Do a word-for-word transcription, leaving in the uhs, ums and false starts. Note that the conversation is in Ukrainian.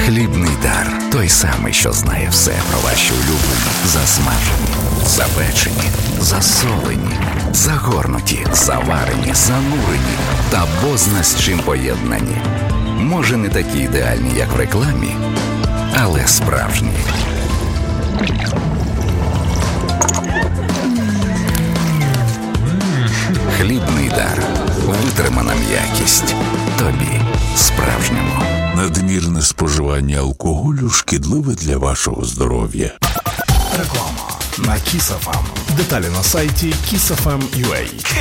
Хлібний дар. Той самий, що знає все про ваші улюблені. Засмажені, запечені, засолені, загорнуті, заварені, занурені та бозна з чим поєднані. Може, не такі ідеальні, як в рекламі, але справжні. Хлібний дар. Витримана м'якість. Тобі, справжньому. Надмірне споживання алкоголю шкідливе для вашого здоров'я. Реклама на Kiss еф ем. Деталі на сайті kiss еф ем крапка ю а.